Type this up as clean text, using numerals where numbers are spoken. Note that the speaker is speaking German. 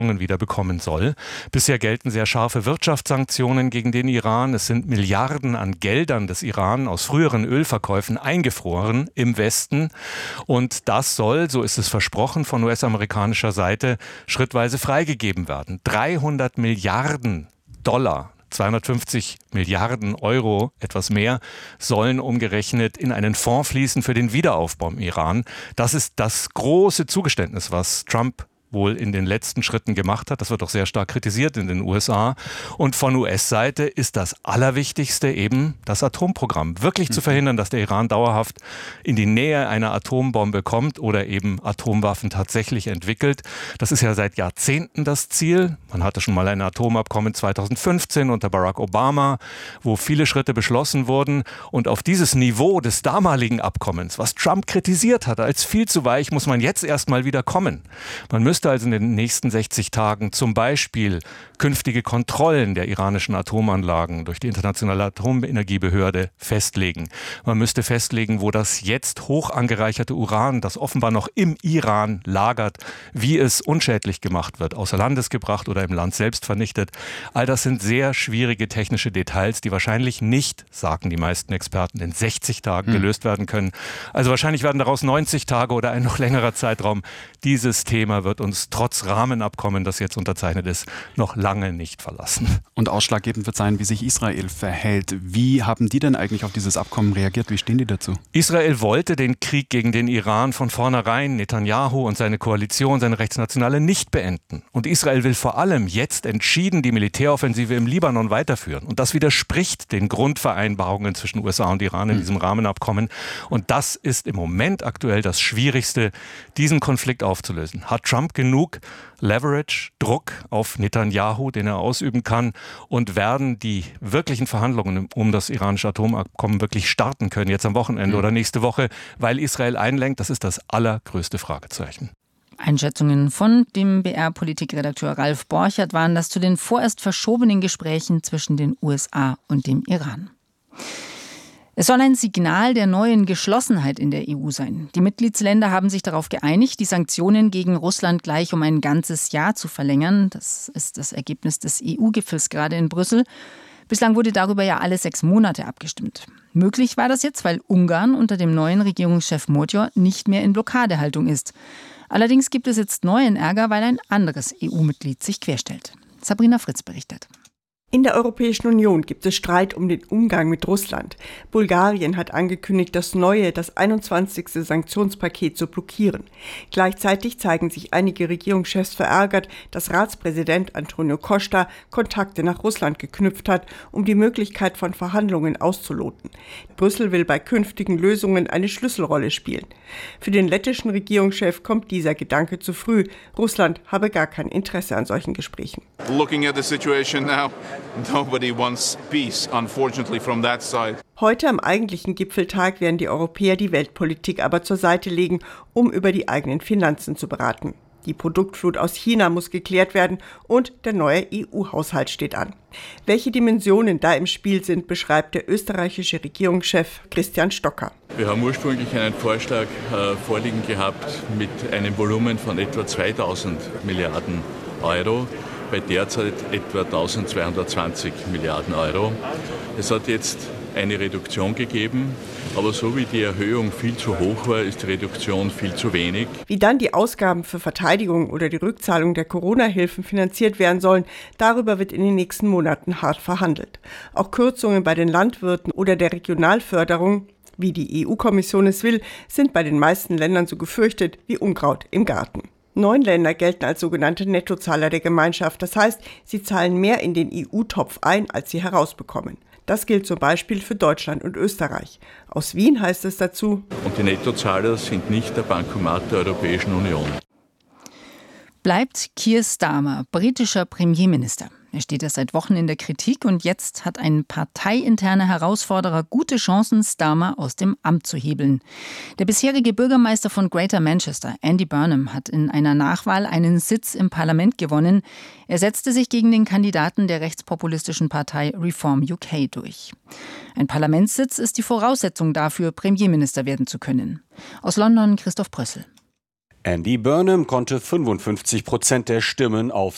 wieder bekommen soll. Bisher gelten sehr scharfe Wirtschaftssanktionen gegen den Iran. Es sind Milliarden an Geldern des Iran aus früheren Ölverkäufen eingefroren im Westen. Und das soll, so ist es versprochen, von US-amerikanischer Seite schrittweise freigegeben werden. 300 Milliarden Dollar. 250 Milliarden Euro, etwas mehr, sollen umgerechnet in einen Fonds fließen für den Wiederaufbau im Iran. Das ist das große Zugeständnis, was Trump wohl in den letzten Schritten gemacht hat. Das wird auch sehr stark kritisiert in den USA. Und von US-Seite ist das Allerwichtigste eben das Atomprogramm. Wirklich zu verhindern, dass der Iran dauerhaft in die Nähe einer Atombombe kommt oder eben Atomwaffen tatsächlich entwickelt. Das ist ja seit Jahrzehnten das Ziel. Man hatte schon mal ein Atomabkommen 2015 unter Barack Obama, wo viele Schritte beschlossen wurden. Und auf dieses Niveau des damaligen Abkommens, was Trump kritisiert hatte als viel zu weich, muss man jetzt erstmal wieder kommen. Man müsste also in den nächsten 60 Tagen zum Beispiel künftige Kontrollen der iranischen Atomanlagen durch die Internationale Atomenergiebehörde festlegen. Man müsste festlegen, wo das jetzt hoch angereicherte Uran, das offenbar noch im Iran lagert, wie es unschädlich gemacht wird, außer Landes gebracht oder im Land selbst vernichtet. All das sind sehr schwierige technische Details, die wahrscheinlich nicht, sagen die meisten Experten, in 60 Tagen gelöst werden können. Also wahrscheinlich werden daraus 90 Tage oder ein noch längerer Zeitraum. Dieses Thema wird uns trotz Rahmenabkommen, das jetzt unterzeichnet ist, noch lange nicht verlassen. Und ausschlaggebend wird sein, wie sich Israel verhält. Wie haben die denn eigentlich auf dieses Abkommen reagiert? Wie stehen die dazu? Israel wollte den Krieg gegen den Iran von vornherein, Netanyahu und seine Koalition, seine Rechtsnationale, nicht beenden. Und Israel will vor allem jetzt entschieden die Militäroffensive im Libanon weiterführen. Und das widerspricht den Grundvereinbarungen zwischen USA und Iran in diesem Rahmenabkommen. Und das ist im Moment aktuell das Schwierigste, diesen Konflikt aufzulösen. Hat Trump genug Leverage, Druck auf Netanyahu, den er ausüben kann, und werden die wirklichen Verhandlungen um das iranische Atomabkommen wirklich starten können, jetzt am Wochenende oder nächste Woche, weil Israel einlenkt? Das ist das allergrößte Fragezeichen. Einschätzungen von dem BR-Politikredakteur Ralf Borchert waren das zu den vorerst verschobenen Gesprächen zwischen den USA und dem Iran. Es soll ein Signal der neuen Geschlossenheit in der EU sein. Die Mitgliedsländer haben sich darauf geeinigt, die Sanktionen gegen Russland gleich um ein ganzes Jahr zu verlängern. Das ist das Ergebnis des EU-Gipfels gerade in Brüssel. Bislang wurde darüber ja alle 6 Monate abgestimmt. Möglich war das jetzt, weil Ungarn unter dem neuen Regierungschef Magyar nicht mehr in Blockadehaltung ist. Allerdings gibt es jetzt neuen Ärger, weil ein anderes EU-Mitglied sich querstellt. Sabrina Fritz berichtet. In der Europäischen Union gibt es Streit um den Umgang mit Russland. Bulgarien hat angekündigt, das 21. Sanktionspaket zu blockieren. Gleichzeitig zeigen sich einige Regierungschefs verärgert, dass Ratspräsident Antonio Costa Kontakte nach Russland geknüpft hat, um die Möglichkeit von Verhandlungen auszuloten. Brüssel will bei künftigen Lösungen eine Schlüsselrolle spielen. Für den lettischen Regierungschef kommt dieser Gedanke zu früh. Russland habe gar kein Interesse an solchen Gesprächen. Looking at the situation now, nobody wants peace, unfortunately, from that side. Heute am eigentlichen Gipfeltag werden die Europäer die Weltpolitik aber zur Seite legen, um über die eigenen Finanzen zu beraten. Die Produktflut aus China muss geklärt werden und der neue EU-Haushalt steht an. Welche Dimensionen da im Spiel sind, beschreibt der österreichische Regierungschef Christian Stocker. Wir haben ursprünglich einen Vorschlag vorliegen gehabt mit einem Volumen von etwa 2000 Milliarden Euro. Bei derzeit etwa 1220 Milliarden Euro. Es hat jetzt eine Reduktion gegeben, aber so wie die Erhöhung viel zu hoch war, ist die Reduktion viel zu wenig. Wie dann die Ausgaben für Verteidigung oder die Rückzahlung der Corona-Hilfen finanziert werden sollen, darüber wird in den nächsten Monaten hart verhandelt. Auch Kürzungen bei den Landwirten oder der Regionalförderung, wie die EU-Kommission es will, sind bei den meisten Ländern so gefürchtet wie Unkraut im Garten. 9 Länder gelten als sogenannte Nettozahler der Gemeinschaft. Das heißt, sie zahlen mehr in den EU-Topf ein, als sie herausbekommen. Das gilt zum Beispiel für Deutschland und Österreich. Aus Wien heißt es dazu: Und die Nettozahler sind nicht der Bankomat der Europäischen Union. Bleibt Keir Starmer britischer Premierminister. Er steht ja seit Wochen in der Kritik und jetzt hat ein parteiinterner Herausforderer gute Chancen, Starmer aus dem Amt zu hebeln. Der bisherige Bürgermeister von Greater Manchester, Andy Burnham, hat in einer Nachwahl einen Sitz im Parlament gewonnen. Er setzte sich gegen den Kandidaten der rechtspopulistischen Partei Reform UK durch. Ein Parlamentssitz ist die Voraussetzung dafür, Premierminister werden zu können. Aus London Christoph Brössel. Andy Burnham konnte 55% der Stimmen auf